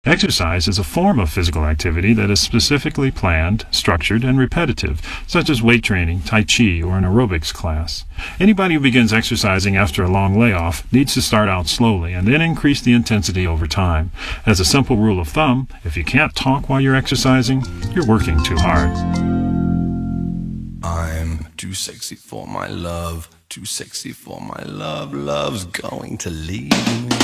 Exercise is a form of physical activity that is specifically planned, structured, and repetitive, such as weight training, tai chi, or an aerobics class. Anybody who begins exercising after a long layoff needs to start out slowly and then increase the intensity over time. As a simple rule of thumb, if you can't talk while you're exercising, you're working too hard. I'm too sexy for my love, too sexy for my love, love's going to leave me.